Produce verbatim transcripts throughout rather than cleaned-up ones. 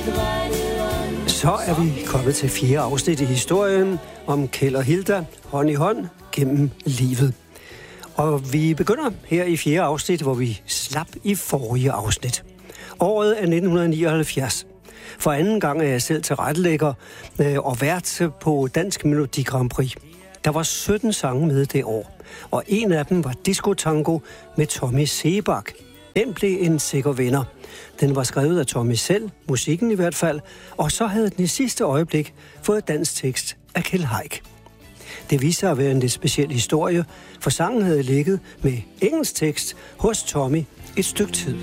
Så er vi kommet til fjerde afsnit i historien om Kjeld og Hilda, hånd i hånd gennem livet. Og vi begynder her i fjerde afsnit, hvor vi slap i forrige afsnit. Året er nitten nioghalvfjerds. For anden gang er jeg selv tilrettelægger øh, og vært på Dansk Melodi Grand Prix. Der var sytten sange med det år, og en af dem var Disco Tango med Tommy Sebak. Den blev en sikker vinder. Den var skrevet af Tommy selv, musikken i hvert fald, og så havde den i sidste øjeblik fået dansk tekst af Kjeld Haik. Det viste sig at være en lidt speciel historie, for sangen havde ligget med engelsk tekst hos Tommy et stykke tid.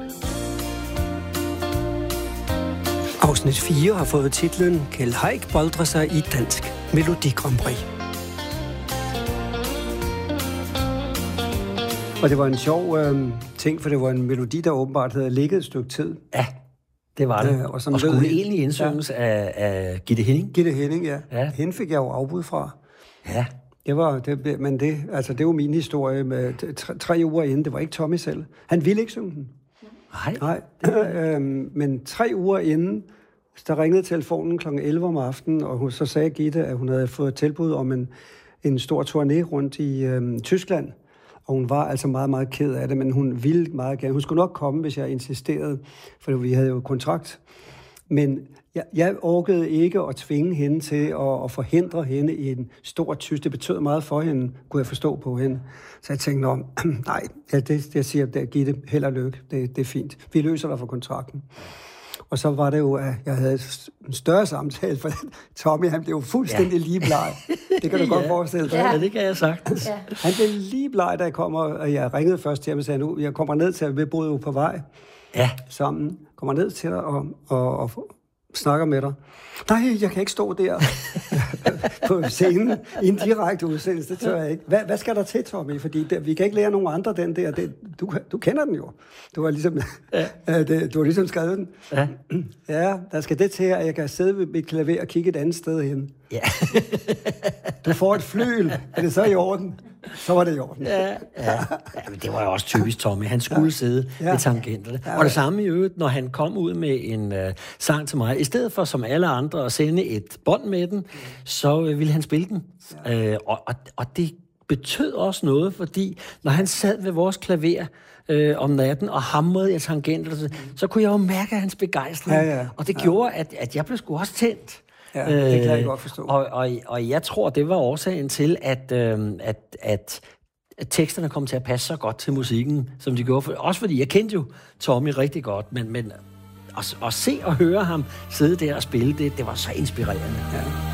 Afsnit fire har fået titlen Kjeld Haik boldrer sig i Dansk Melodi Grand Prix. Og det var en sjov øh, ting, for det var en melodi, der åbenbart havde ligget et stykke tid. Ja, det var det. Øh, og som og skulle lød, egentlig indsynges ja. af, af Gitte Henning. Gitte Henning, ja. ja. Hende fik jeg jo afbud fra. Ja. Det var, det, men det, altså det var min historie med tre, tre uger inden. Det var ikke Tommy selv. Han ville ikke synge den. Nej. Nej. øhm, men tre uger inden, der ringede telefonen klokken elleve om aftenen, og hun, så sagde Gitte, at hun havde fået tilbud om en, en stor turné rundt i øhm, Tyskland. Og hun var altså meget, meget ked af det, men hun ville meget gerne. Hun skulle nok komme, hvis jeg insisterede, for vi havde jo kontrakt. Men jeg, jeg orkede ikke at tvinge hende til at, at forhindre hende i en stor tysk. Det betød meget for hende, kunne jeg forstå på hende. Så jeg tænkte, nej, ja, det, jeg siger, at Gitte, held og lykke, det, det er fint. Vi løser dig for kontrakten. Og så var det jo, at jeg havde en større samtale, for Tommy, han blev jo fuldstændig ja. lige bleg. Det kan du ja. godt forestille dig. Ja, det kan jeg sagtens. Ja. Han blev lige bleg, da jeg kommer, og jeg ringede først til ham og sagde, nu, jeg kommer ned til, at vi boede jo på vej ja. sammen. Kommer ned til dig og, og, og snakker med dig. Nej, jeg kan ikke stå der på scenen i en direkte udsendelse, det tør jeg ikke. Hvad, hvad skal der til, Tommy? Fordi der, vi kan ikke lære nogen andre den der. Det, du, du kender den jo. Du har ligesom, ja. det, du har ligesom skrevet den. Ja. Ja, der skal det til, at jeg kan sidde ved mit klaver og kigge et andet sted hen. Ja. Du får et flyl. Er det så i orden? Så var det i orden. Ja, ja. ja men det var jo også typisk Tommy. Han skulle ja. sidde ja. ved tangenterne. Ja, ja. Og det samme i øvrigt, når han kom ud med en uh, sang til mig. I stedet for, som alle andre, at sende et bånd med den, så uh, ville han spille den. Ja. Uh, og, og, og det betød også noget, fordi når han sad ved vores klaver øh, om natten og hamrede i tangenter, så, så kunne jeg jo mærke hans begejstring. Ja, ja. Og det ja. gjorde, at, at jeg blev sgu også tændt. Ja, det kan jeg godt forstå. Og, og, og jeg tror, det var årsagen til, at, øh, at, at, at teksterne kom til at passe så godt til musikken, som de gjorde. For, også fordi jeg kendte jo Tommy rigtig godt, men, men at, at se og høre ham sidde der og spille, det, det var så inspirerende. Ja.